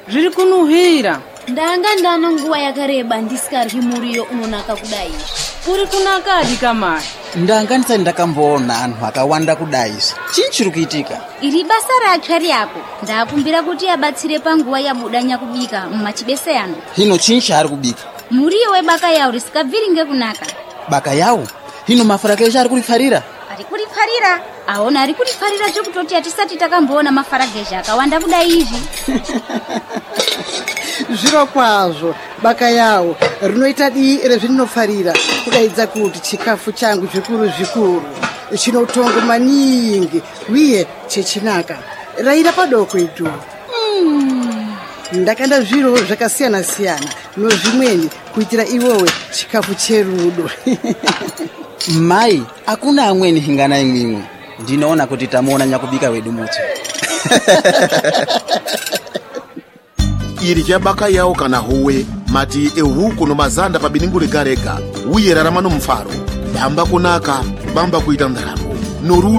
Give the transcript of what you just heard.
zviri kunuhira. Ndanga ndano nguva yakareba ndisikaryi muriyo unonaka kudai. Uri kunakadi kamai? Ndanga ndisati ndakamboona anhu akawanda kudai. Chii chiri kuitika? Iri basa rake yako. Ndakumbira kuti abatsire panguva yabudanya kubika mumachibeseyano. Hino chii chaari kubika? Muriyo webaka yawo risikabviri ngekunaka. Baka yawo? Hino mafarageja ari kurifarira? Ari kurifarira? Aona ari kurifarira chokutoti atisati takamboona mafarageja akawanda kudai izvi. Zviro kwazvo baka yawo rinoita dii rezvinofarira kudaidza kuti chikafu changu zvikuru chinotongo maningi uye chechinaka raira padoko itu. Ndakanda zviro zvakasiyana siyana nozvimweni kuitira iwowe chikafu cherudo. Mai, hakuna amweni hingana imwimwe. Ndinoona kuti tamuona nyakubika wedu muti. Irya baka yawo kana howe mati ehuku nomazanda pabiningu rega uye rarama nomufaro. Bamba kunaka, bamba kuita ndaramo.